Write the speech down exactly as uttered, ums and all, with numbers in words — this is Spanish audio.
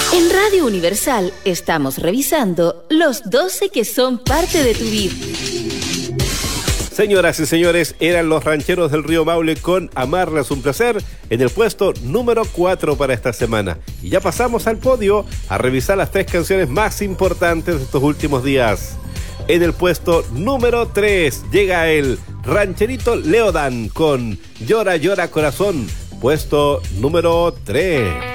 En Radio Universal estamos revisando los doce que son parte de tu vida. Señoras y señores, eran los Rancheros del Río Maule con Amarla es un placer en el puesto número cuatro para esta semana. Y ya pasamos al podio a revisar las tres canciones más importantes de estos últimos días. En el puesto número tres llega el rancherito Leodan con Llora Llora Corazón, puesto número tres.